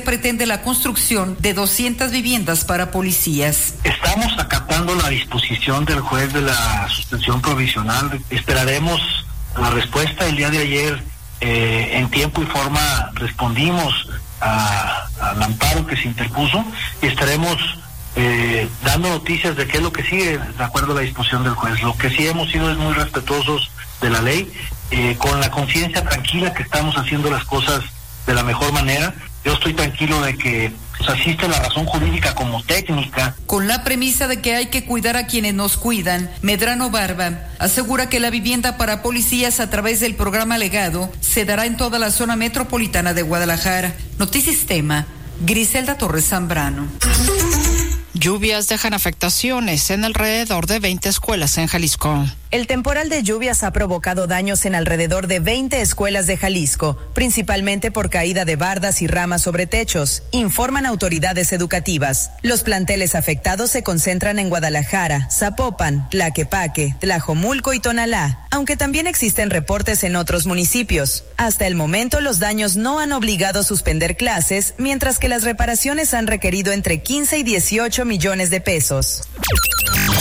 pretende la construcción de 200 viviendas para policías. Estamos acatando la disposición del juez de la suspensión provisional. Esperaremos la respuesta. El día de ayer, en tiempo y forma, respondimos al amparo que se interpuso y estaremos dando noticias de qué es lo que sigue de acuerdo a la disposición del juez. Lo que sí hemos sido es muy respetuosos de la ley, con la conciencia tranquila que estamos haciendo las cosas de la mejor manera. Yo estoy tranquilo de que asiste la razón jurídica como técnica. Con la premisa de que hay que cuidar a quienes nos cuidan, Medrano Barba asegura que la vivienda para policías a través del programa Legado se dará en toda la zona metropolitana de Guadalajara. Notisistema, Griselda Torres Zambrano. Lluvias dejan afectaciones en alrededor de 20 escuelas en Jalisco. El temporal de lluvias ha provocado daños en alrededor de 20 escuelas de Jalisco, principalmente por caída de bardas y ramas sobre techos, informan autoridades educativas. Los planteles afectados se concentran en Guadalajara, Zapopan, Tlaquepaque, Tlajomulco y Tonalá, aunque también existen reportes en otros municipios. Hasta el momento, los daños no han obligado a suspender clases, mientras que las reparaciones han requerido entre 15 y 18 millones de pesos.